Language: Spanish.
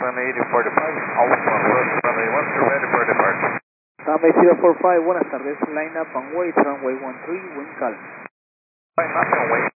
8045, Alpha, West runway 13, ready for departure. Runway 045, buenas tardes, line up and wait, runway 13, wind calm. Line up and wait.